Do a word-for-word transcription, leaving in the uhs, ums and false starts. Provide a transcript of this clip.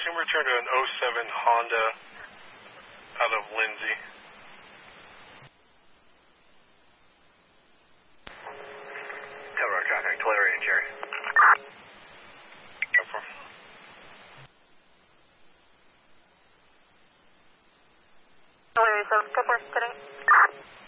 can return to an oh seven Honda out of Lindsay. Cover traffic, Tulare and Cherry. Go for. Tulare, so, go for today.